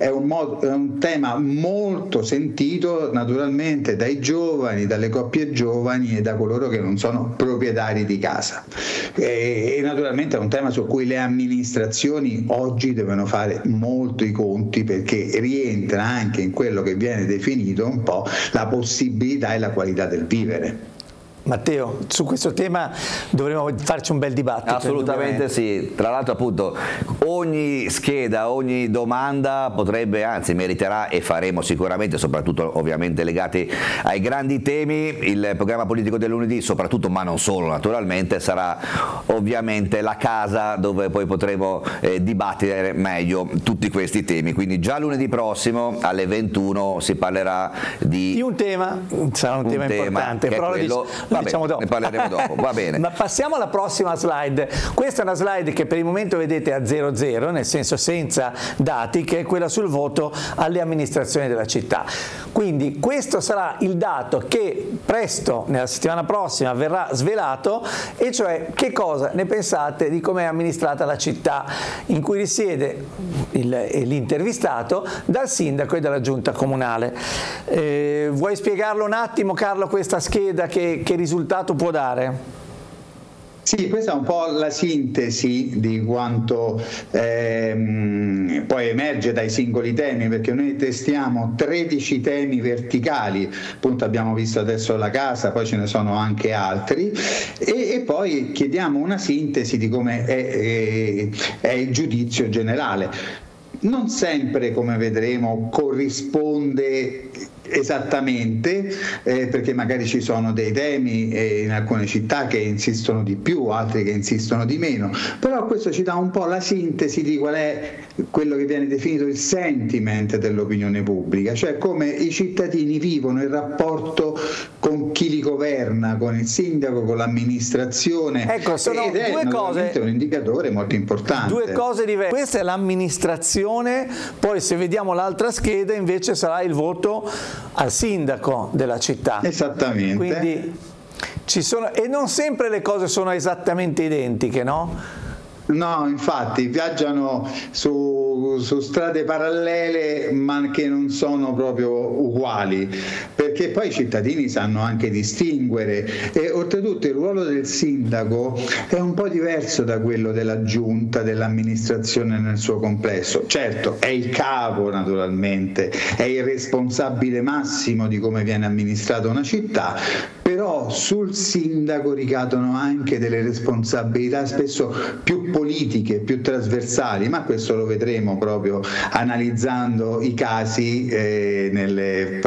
è un tema molto sentito naturalmente dai giovani, dalle coppie giovani e da coloro che non sono proprietari di casa. E naturalmente è un tema su cui le amministrazioni oggi devono fare molto i conti, perché rientra anche in quello che viene definito un po' la possibilità e la qualità del vivere. Matteo, su questo tema dovremo farci un bel dibattito. Assolutamente sì, tra l'altro appunto ogni scheda, ogni domanda potrebbe, anzi meriterà, e faremo sicuramente, soprattutto ovviamente legati ai grandi temi. Il programma politico del lunedì soprattutto, ma non solo naturalmente, sarà ovviamente la casa dove poi potremo dibattere meglio tutti questi temi, quindi già lunedì prossimo alle 21 si parlerà di un tema, sarà un tema importante, però diciamo dopo. Ne parleremo dopo, va bene. Ma passiamo alla prossima slide. Questa è una slide che per il momento vedete a 00, nel senso senza dati, che è quella sul voto alle amministrazioni della città. Quindi questo sarà il dato che presto, nella settimana prossima, verrà svelato, e cioè che cosa ne pensate di come è amministrata la città in cui risiede l'intervistato dal sindaco e dalla giunta comunale. Vuoi spiegarlo un attimo, Carlo, questa scheda, che risultato può dare? Sì, questa è un po' la sintesi di quanto poi emerge dai singoli temi, perché noi testiamo 13 temi verticali, appunto abbiamo visto adesso la casa, poi ce ne sono anche altri, e poi chiediamo una sintesi di come è il giudizio generale. Non sempre, come vedremo, corrisponde esattamente, perché magari ci sono dei temi in alcune città che insistono di più, altri che insistono di meno, però questo ci dà un po' la sintesi di qual è quello che viene definito il sentiment dell'opinione pubblica, cioè come i cittadini vivono il rapporto con chi li governa, con il sindaco, con l'amministrazione. Ecco, sono due cose, un indicatore molto importante. Due cose diverse. Questa è l'amministrazione, poi se vediamo l'altra scheda invece sarà il voto al sindaco della città. Esattamente. Quindi ci sono, e non sempre le cose sono esattamente identiche, no? No, infatti viaggiano su strade parallele, ma che non sono proprio uguali, perché poi i cittadini sanno anche distinguere, e oltretutto il ruolo del sindaco è un po' diverso da quello della giunta, dell'amministrazione nel suo complesso. Certo, è il capo naturalmente, è il responsabile massimo di come viene amministrata una città, però sul sindaco ricadono anche delle responsabilità spesso più politiche, più trasversali, ma questo lo vedremo proprio analizzando i casi nei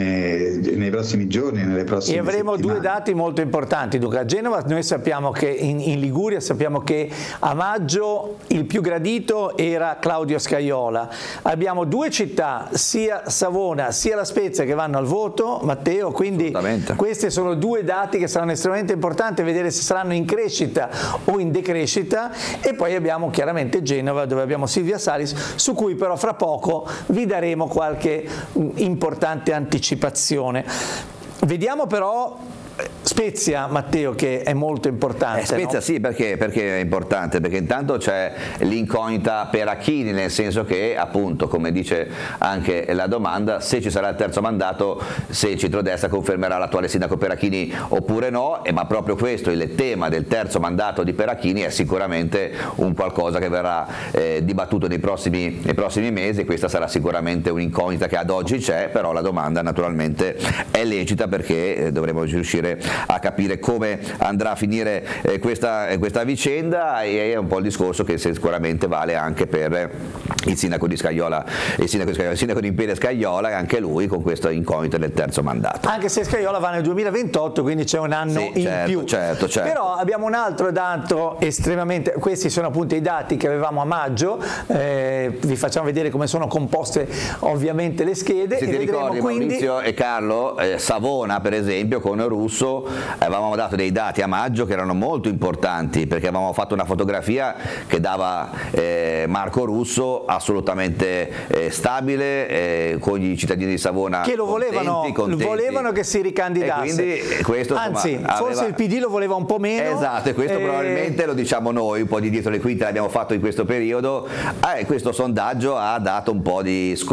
prossimi giorni, nelle prossime settimane. E avremo due dati molto importanti. Dunque, a Genova noi sappiamo che in Liguria sappiamo che a maggio il più gradito era Claudio Scajola. Abbiamo due città, sia Savona sia La Spezia, che vanno al voto, Matteo, quindi questi sono due dati che saranno estremamente importanti, vedere se saranno in crescita o in decrescita. E poi abbiamo chiaramente Genova, dove abbiamo Silvia Salis, su cui però fra poco vi daremo qualche importante anticipazione. Vediamo però Spezia, Matteo, che è molto importante. Spezia, no? Sì, perché è importante? Perché intanto c'è l'incognita Perachini, nel senso che appunto, come dice anche la domanda, se ci sarà il terzo mandato, se il centrodestra confermerà l'attuale sindaco Perachini oppure no, ma proprio questo, il tema del terzo mandato di Perachini, è sicuramente un qualcosa che verrà dibattuto nei prossimi mesi. Questa sarà sicuramente un'incognita che ad oggi c'è, però la domanda naturalmente è lecita, perché dovremo riuscire a capire come andrà a finire questa vicenda, e è un po' il discorso che sicuramente vale anche per il sindaco di Scajola, il sindaco di Imperia Scajola, anche lui con questo incognito del terzo mandato. Anche se Scajola va nel 2028, quindi c'è un anno in più. Certo. Però abbiamo un altro dato estremamente, questi sono appunto i dati che avevamo a maggio, vi facciamo vedere come sono composte ovviamente le schede. Se ti ricordi, quindi, Maurizio e Carlo, Savona per esempio con Russo avevamo dato dei dati a maggio che erano molto importanti, perché avevamo fatto una fotografia che dava Marco Russo assolutamente stabile, con i cittadini di Savona che lo volevano che si ricandidasse, e quindi questo, anzi forse il PD lo voleva un po' meno. Esatto, e questo probabilmente lo diciamo noi, un po' di dietro le quinte l'abbiamo fatto in questo periodo, questo sondaggio ha dato un po' di